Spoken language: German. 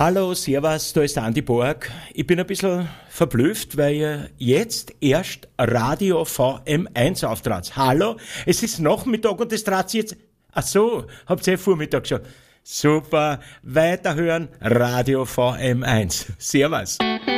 Hallo, servus, da ist der Andi Borg. Ich bin ein bisschen verblüfft, weil ihr jetzt erst Radio VM1 auftrat. Hallo, es ist Nachmittag und das trat jetzt... Ach so, habt ihr Vormittag schon. Super, weiterhören, Radio VM1. Servus.